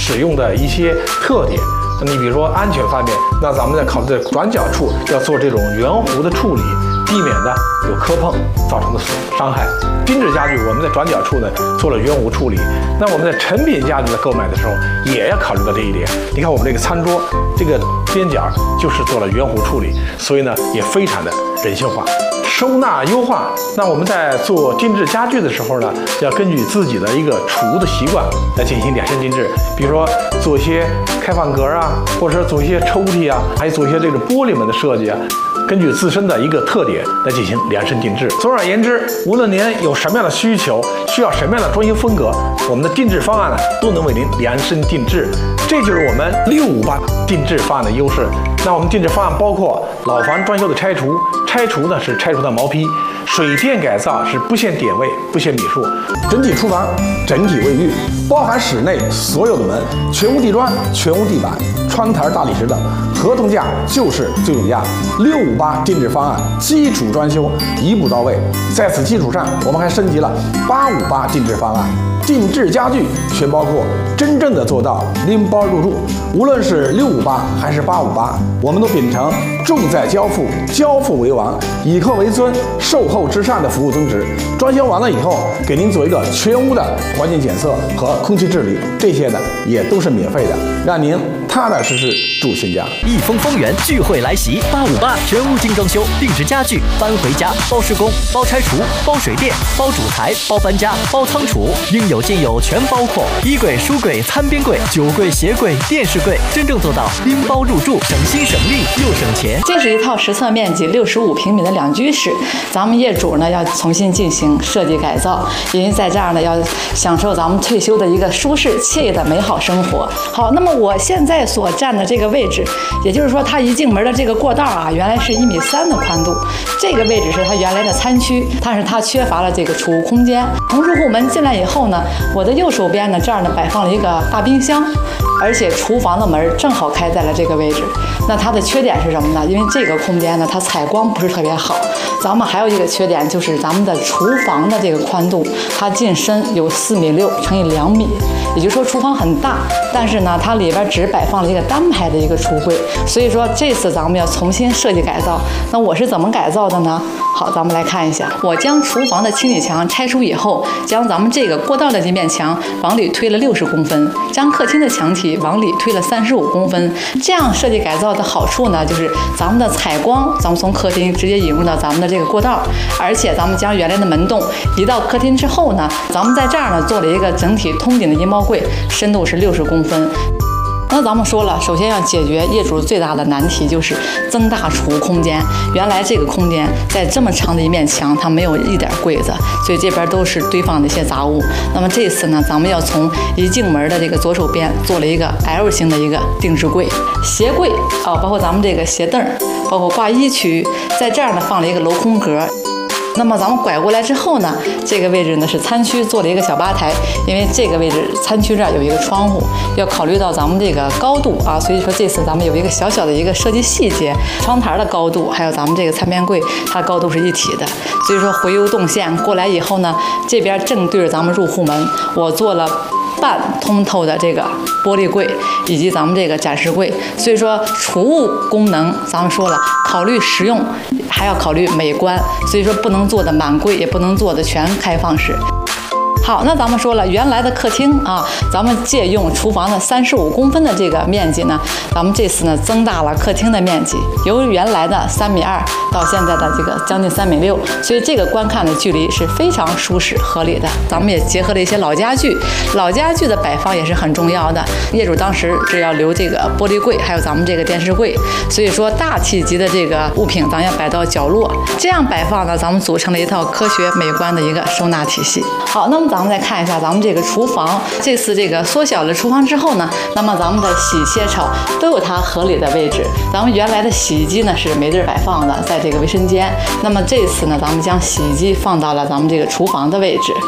使用的一些特点。你比如说安全方面，那咱们在考虑在转角处要做这种圆弧的处理，避免呢有磕碰造成的伤害。精致家具我们在转角处呢做了圆弧处理，那我们在成品家具的购买的时候也要考虑到这一点。你看我们这个餐桌这个边角就是做了圆弧处理，所以呢也非常的人性化。收纳优化，那我们在做定制家具的时候呢，要根据自己的一个储物的习惯来进行量身定制。比如说做一些开放格啊，或者说做一些抽屉啊，还有做一些这个玻璃门的设计啊，根据自身的一个特点来进行量身定制。总而言之，无论您有什么样的需求，需要什么样的装修风格，我们的定制方案呢都能为您量身定制。这就是我们658定制方案的优势。那我们定制方案包括老房装修的拆除，拆除呢是拆除的毛坯，水电改造是不限点位、不限米数， 整体厨房、整体卫浴，包含室内所有的门，全屋地砖、全屋地板、窗台、大理石等，合同价就是最总价。658定制方案，基础装修一步到位。在此基础上，我们还升级了858定制方案。定制家具全包括，真正的做到拎包入住。无论是658还是858，我们都秉承重在交付，交付为王，以客为尊，售后至上的服务宗旨。装修完了以后，给您做一个全屋的环境检测和空气治理，这些呢也都是免费的，让您踏踏实实住新家。 益丰丰源聚会来袭，858全屋精装修，定制家具，搬回家，包施工，包拆除，包水电，包主材，包搬家，包仓储，应有尽有，全包括。衣柜、书柜、餐边柜、酒柜、鞋柜、电视柜，真正做到拎包入住，省心省力又省钱。 这是一套实测面积65平米的2居室，咱们业主呢要重新进行设计改造，因为在这儿呢要享受咱们退休的一个舒适惬意的美好生活。好，那么我现在所站的这个位置，也就是说它一进门的这个过道啊，原来是1.3米的宽度，这个位置是它原来的餐区，但是它缺乏了这个储物空间。从入户门进来以后呢，我的右手边呢这儿呢摆放了一个大冰箱，而且厨房的门正好开在了这个位置。那它的缺点是什么呢？因为这个空间呢它采光不是特别好。咱们还有一个缺点就是咱们的厨房的这个宽度，它进深有4.6米乘以2米，也就是说厨房很大，但是呢它里边只摆放了一个单排的一个橱柜。所以说这次咱们要重新设计改造。那我是怎么改造的呢？好，咱们来看一下，我将厨房的清理墙拆除以后，将咱们这个过道的这面墙往里推了60公分，将客厅的墙体往里推了35公分。这样设计改造的好处呢，就是咱们的采光，咱们从客厅直接引入到咱们的这个过道，而且咱们将原来的门洞移到客厅之后呢，咱们在这儿呢做了一个整体通顶的衣帽柜，深度是60公分。那咱们说了，首先要解决业主最大的难题就是增大储物空间。原来这个空间在这么长的一面墙，它没有一点柜子，所以这边都是堆放的一些杂物。那么这次呢，咱们要从一进门的这个左手边做了一个 L 型的一个定制柜，鞋柜啊，包括咱们这个鞋凳，包括挂衣区，在这儿呢放了一个镂空格。那么咱们拐过来之后呢，这个位置呢是餐区，做了一个小吧台，因为这个位置餐区这儿有一个窗户，要考虑到咱们这个高度啊，所以说这次咱们有一个小小的一个设计细节，窗台的高度还有咱们这个餐边柜，它高度是一体的，所以说回游动线过来以后呢，这边正对着咱们入户门，我做了半通透的这个玻璃柜以及咱们这个展示柜，所以说储物功能咱们说了，考虑实用还要考虑美观，所以说不能做的满柜，也不能做的全开放式。好，那咱们说了，原来的客厅啊，咱们借用厨房的35公分的这个面积呢，咱们这次呢增大了客厅的面积，由原来的3.2米到现在的这个将近3.6米，所以这个观看的距离是非常舒适合理的。咱们也结合了一些老家具，老家具的摆放也是很重要的。业主当时是要留这个玻璃柜，还有咱们这个电视柜，所以说大体积的这个物品咱要摆到角落，这样摆放呢，咱们组成了一套科学美观的一个收纳体系。好，那么咱们再看一下咱们这个厨房，这次这个缩小了厨房之后呢，那么咱们的洗切槽都有它合理的位置。咱们原来的洗衣机呢是没地儿摆放的，在这个卫生间。那么这次呢，咱们将洗衣机放到了咱们这个厨房的位置。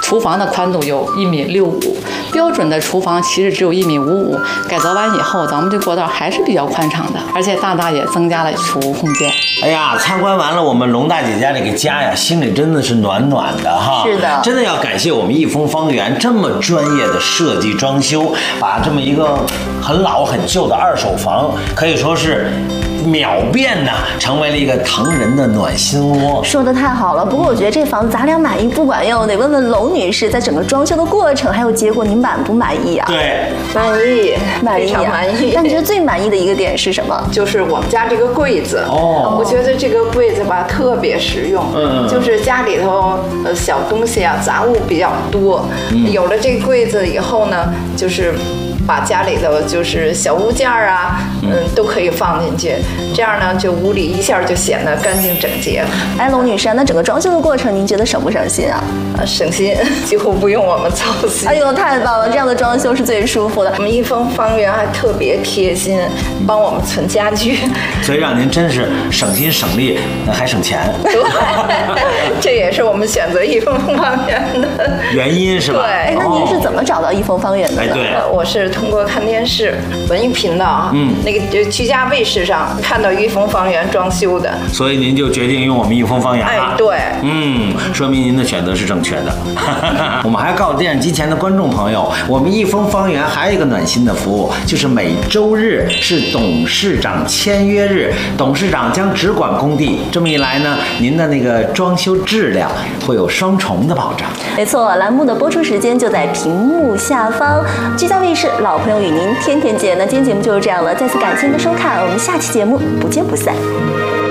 厨房的宽度有1.65米，标准的厨房其实只有1.55米。改造完以后，咱们这过道还是比较宽敞的，而且大大也增加了储物空间。 哎呀，参观完了我们龙大姐家这个家呀，心里真的是暖暖的哈。 是的， 真的要感谢我们益丰方圆这么专业的设计装修，把这么一个很老很旧的二手房，可以说是秒变呐，成为了一个疼人的暖心窝。 说的太好了，不过我觉得这房子咱俩满意不管用，得问问龙女士，在整个装修的过程还有结果，你满不满意啊？ 对， 满意， 满意非常满意。 那你觉得最满意的一个点是什么？ 就是我们家这个柜子我觉得这个柜子吧特别实用，就是家里头小东西啊杂物比较多，有了这个柜子以后呢，就是把家里头就是小物件啊，都可以放进去，这样呢就屋里一下就显得干净整洁了。 哎，龙女士，那整个装修的过程您觉得省不省心啊？ 省心，几乎不用我们操心。 哎呦，太棒了！这样的装修是最舒服的。 我们益丰方圆还特别贴心，帮我们存家具， 所以让您真是省心省力，还省钱。 对，这也是我们选择益丰方圆的原因是吧？ 对。 哎，那您是怎么找到益丰方圆的呢？ 哎，对， 我是通过看电视文艺频道啊，那个就居家卫视上看到益丰方圆装修的， 所以您就决定用我们益丰方圆了。 哎，对， 说明您的选择是正确的。我们还告诉电视机前的观众朋友，我们益丰方圆还有一个暖心的服务，就是每周日是董事长签约日，董事长将只管工地。这么一来呢，您的那个装修质量会有双重的保障。 没错，栏目的播出时间就在屏幕下方。居家卫视，老朋友与您天天见。那今天节目就是这样了，再次感谢您的收看，我们下期节目不见不散。